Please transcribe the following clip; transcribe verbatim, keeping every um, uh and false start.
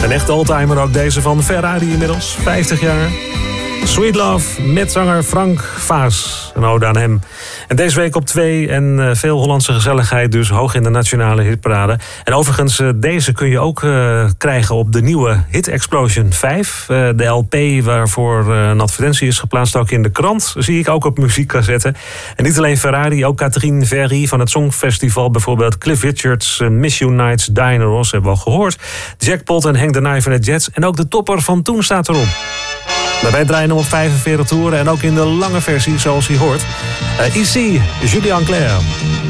Een echte oldtimer ook deze van Ferrari inmiddels, vijftig jaar. Sweet Love met zanger Frank Vaas. Een ode aan hem. En deze week op twee en uh, veel Hollandse gezelligheid dus hoog in de nationale hitparade. En overigens, uh, deze kun je ook uh, krijgen op de nieuwe Hit Explosion vijf. Uh, de L P waarvoor uh, een advertentie is geplaatst ook in de krant. Zie ik ook op muziekcassetten. En niet alleen Ferrari, ook Catherine Verri van het Songfestival bijvoorbeeld. Cliff Richards, uh, Miss You Nights, Diana Ross hebben we al gehoord. Jackpot en Henk de Nijver en de Jets. En ook de topper van toen staat erop. Maar wij draaien hem op vijfenveertig toeren en ook in de lange versie zoals hij hoort. Uh, Ici, Julien Clerc.